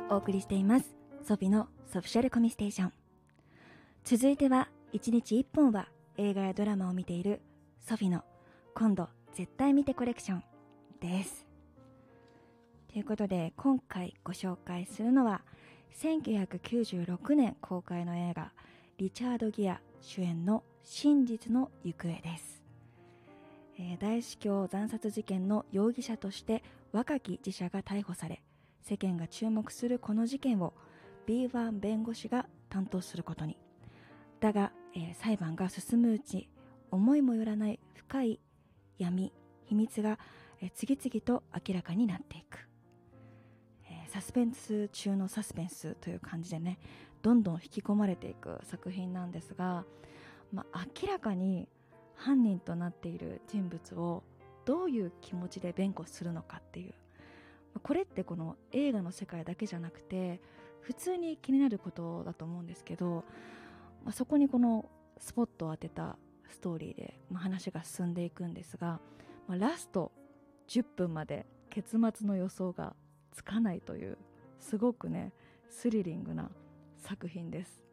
お送りしていますソフィのソフィシャルコミステーション。続いては1日1本は映画やドラマを見ているソフィの今度絶対見てコレクションです。ということで今回ご紹介するのは1996年公開の映画リチャード・ギア主演の真実の行方です。大司教惨殺事件の容疑者として若き記者が逮捕され、世間が注目するこの事件をビーバー弁護士が担当することに。だが、裁判が進むうち思いもよらない深い闇、秘密が、次々と明らかになっていく、サスペンス中のサスペンスという感じでね、どんどん引き込まれていく作品なんですが、明らかに犯人となっている人物をどういう気持ちで弁護するのかっていう、これってこの映画の世界だけじゃなくて普通に気になることだと思うんですけど、そこにこのスポットを当てたストーリーで、話が進んでいくんですが、ラスト10分まで結末の予想がつかないというすごくねスリリングな作品です。